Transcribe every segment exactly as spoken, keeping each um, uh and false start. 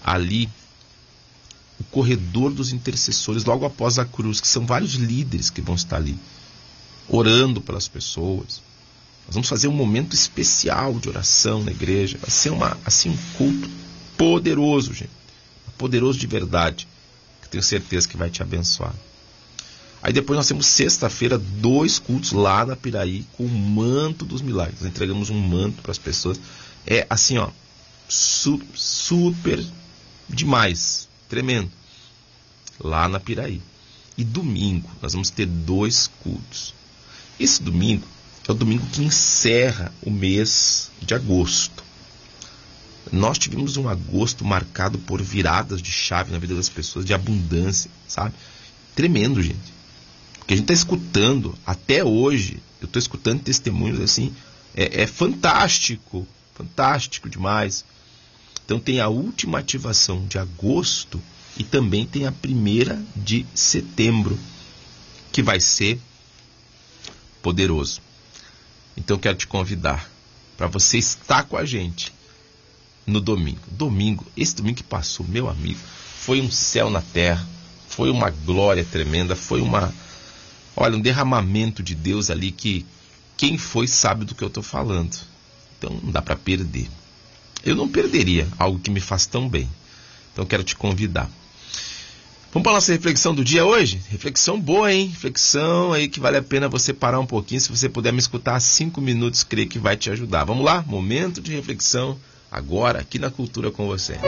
ali o corredor dos intercessores, logo após a cruz, que são vários líderes que vão estar ali, orando pelas pessoas. Nós vamos fazer um momento especial de oração na igreja. Vai ser uma, assim, um culto poderoso, gente. Poderoso de verdade. Que tenho certeza que vai te abençoar. Aí depois nós temos sexta-feira, dois cultos lá na Piraí, com o manto dos milagres. Nós entregamos um manto para as pessoas. É assim, ó, su- super demais, tremendo. Lá na Piraí. E domingo, nós vamos ter dois cultos. Esse domingo é o domingo que encerra o mês de agosto. Nós tivemos um agosto marcado por viradas de chave na vida das pessoas, de abundância, sabe? Tremendo, gente. Porque a gente está escutando, até hoje, eu estou escutando testemunhos assim, é, é fantástico, fantástico demais. Então tem a última ativação de agosto e também tem a primeira de setembro, que vai ser poderoso. Então eu quero te convidar para você estar com a gente no domingo. Domingo, esse domingo que passou, meu amigo, foi um céu na terra, foi uma glória tremenda, foi uma... Olha, um derramamento de Deus ali que quem foi sabe do que eu estou falando. Então não dá para perder. Eu não perderia algo que me faz tão bem. Então eu quero te convidar. Vamos para a nossa reflexão do dia hoje? Reflexão boa, hein? Reflexão aí que vale a pena você parar um pouquinho. Se você puder me escutar cinco minutos, creio que vai te ajudar. Vamos lá? Momento de reflexão agora aqui na Cultura com você.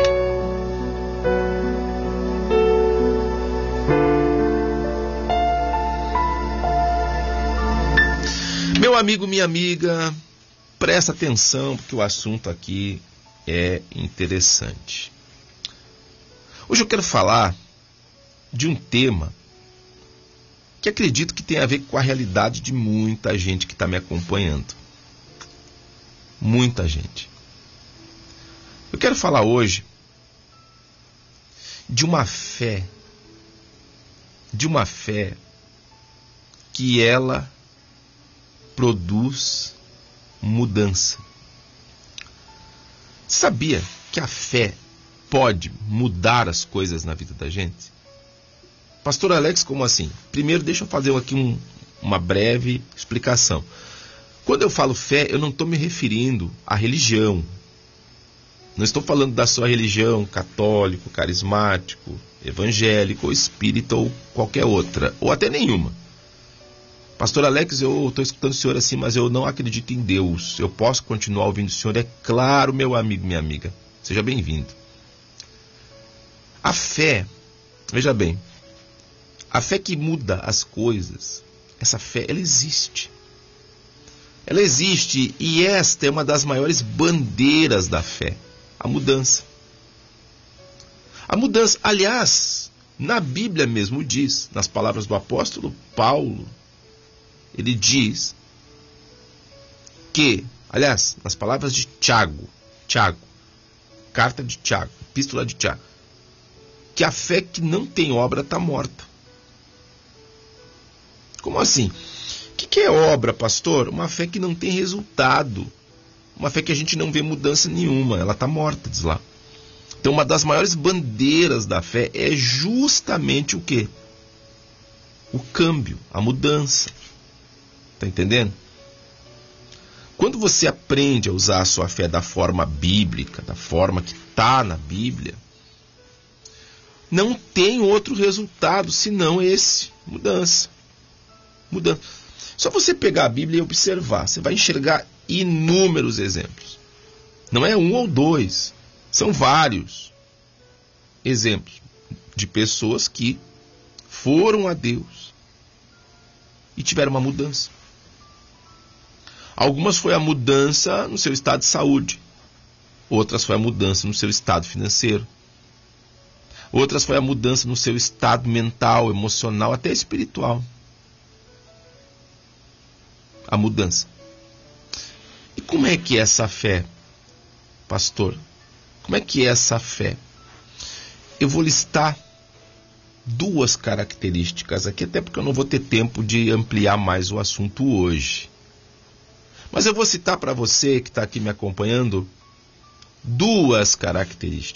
Meu amigo, minha amiga, presta atenção porque o assunto aqui é interessante. Hoje eu quero falar de um tema que acredito que tem a ver com a realidade de muita gente que está me acompanhando. Muita gente. Eu quero falar hoje de uma fé, de uma fé que ela produz mudança. Sabia que a fé pode mudar as coisas na vida da gente? Pastor Alex, como assim? Primeiro, deixa eu fazer aqui um, uma breve explicação. Quando eu falo fé, eu não estou me referindo à religião. Não estou falando da sua religião, católico, carismático, evangélico, ou espírita, ou qualquer outra, ou até nenhuma. Pastor Alex, eu estou escutando o senhor assim, mas eu não acredito em Deus. Eu posso continuar ouvindo o senhor? É claro, meu amigo, minha amiga. Seja bem-vindo. A fé, veja bem, a fé que muda as coisas, essa fé, ela existe. Ela existe e esta é uma das maiores bandeiras da fé, a mudança. A mudança, aliás, na Bíblia mesmo diz, nas palavras do apóstolo Paulo, ele diz que, aliás, nas palavras de Tiago, Tiago, carta de Tiago, epístola de Tiago, que a fé que não tem obra está morta. Como assim? O que, que é obra, pastor? Uma fé que não tem resultado. Uma fé que a gente não vê mudança nenhuma. Ela está morta, diz lá. Então, uma das maiores bandeiras da fé é justamente o quê? O câmbio, a mudança. Está entendendo? Quando você aprende a usar a sua fé da forma bíblica, da forma que está na Bíblia, não tem outro resultado senão esse, mudança. Mudança. Só você pegar a Bíblia e observar, você vai enxergar inúmeros exemplos. Não é um ou dois, são vários exemplos de pessoas que foram a Deus e tiveram uma mudança. Algumas foi a mudança no seu estado de saúde, outras foi a mudança no seu estado financeiro, outras foi a mudança no seu estado mental, emocional, até espiritual. A mudança. E como é que é essa fé, pastor? Como é que é essa fé? Eu vou listar duas características aqui, até porque eu não vou ter tempo de ampliar mais o assunto hoje. Mas eu vou citar para você que está aqui me acompanhando duas características.